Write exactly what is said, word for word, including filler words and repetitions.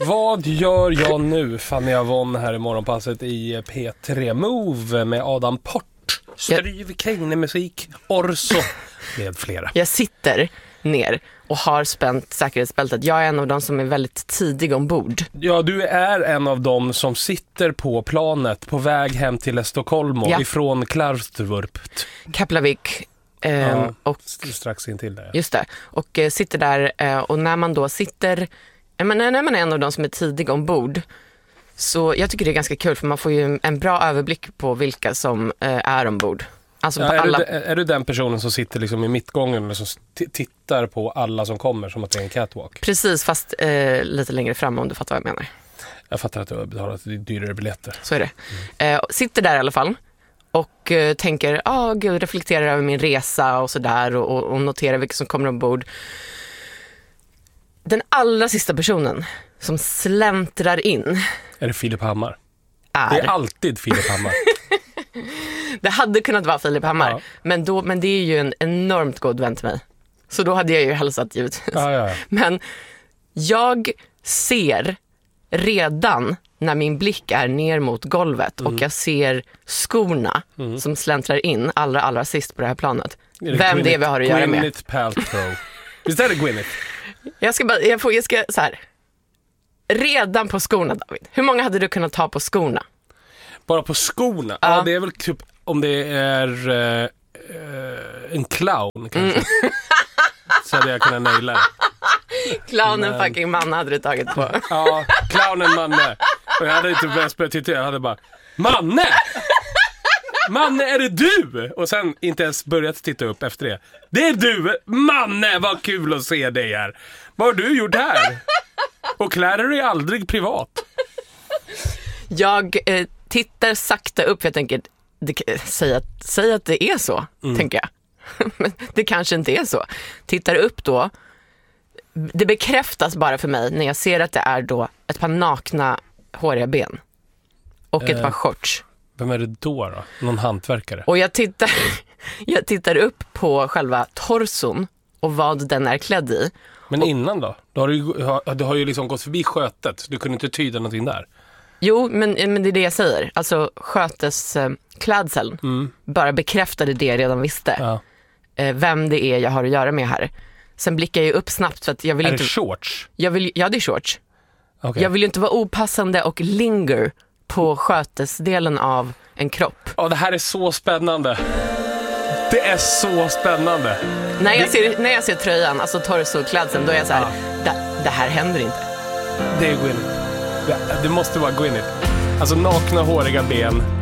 Vad gör jag nu? Fanny Avon här i morgonpasset i P tre Move med Adam Port, Stryv, Kane-musik, Orso med flera. Jag sitter ner och har spänt säkerhetsbältet. Jag är en av de som är väldigt tidig ombord. Ja, du är en av dem som sitter på planet på väg hem till Stockholm ja. ifrån Klarstorp. Keflavik. Eh, ja, och, strax in till det. Just det. Och eh, sitter där eh, och när man då sitter... Men när man är en av de som är tidig ombord, så jag tycker det är ganska kul för man får ju en bra överblick på vilka som eh, är ombord. Alltså ja, på är, alla... du, är du den personen som sitter liksom i mittgången och som t- tittar på alla som kommer som att det är en catwalk? Precis, fast eh, lite längre fram om du fattar vad jag menar. Jag fattar att du har betalat dyrare biljetter. Så är det. Mm. Eh, sitter där i alla fall och eh, tänker, ja oh, gud, reflekterar över min resa och sådär och, och, och noterar vilka som kommer ombord. Den allra sista personen som släntrar in är det Filip Hammar? Är... Det är alltid Filip Hammar. Det hade kunnat vara Filip Hammar, ja. men, då, men det är ju en enormt god vän till mig. Så då hade jag ju hälsat givetvis. Ja, ja, ja. Men jag ser redan när min blick är ner mot golvet mm. och jag ser skorna mm. som släntrar in allra, allra sist på det här planet. Det Vem Gwyneth, det är vi har att göra med. Gwyneth Paltrow. Visst är det Gwyneth? Jag ska bara, jag får, jag ska så här. Redan på skorna, David. Hur många hade du kunnat ta på skorna? Bara på skorna? Ja, ja det är väl typ om det är uh, uh, en clown kanske. Mm. Så hade jag kunnat naila det. Clownen Men... fucking man hade du tagit på. Ja, clownen Manne. Och jag hade inte börjat börja titta, jag hade bara Manne! Manne, är det du? Och sen inte ens börjat titta upp efter det. Det är du! Manne, vad kul att se dig här. Vad har du gjort här? Och klär dig aldrig privat. Jag eh, tittar sakta upp. Jag tänker, det, säg, att, säg att det är så, mm. tänker jag. Men det kanske inte är så. Tittar upp då. Det bekräftas bara för mig när jag ser att det är då ett par nakna håriga ben. Och ett eh. par shorts. Vem är det då då? Någon hantverkare? Och jag tittar, jag tittar upp på själva torson och vad den är klädd i. Men och, innan då? Du har ju, du har ju liksom gått förbi skötet. Du kunde inte tyda någonting där. Jo, men, men det är det jag säger. Alltså skötes eh, klädseln mm. bara bekräftade det jag redan visste. Ja. Eh, vem det är jag har att göra med här. Sen blickar jag upp snabbt för att jag vill är inte... Är det shorts? Jag vill, ja, det är shorts. Okay. Jag vill ju inte vara opassande och linger på skötesdelen av en kropp. Ja, det här är så spännande. Det är så spännande. När jag det... ser, när jag ser tröjan, alltså torso-klädseln, då är jag så här, ja. det, det här händer inte. Det är Gwyneth. Det, det måste vara Gwyneth. Alltså nakna, håriga ben.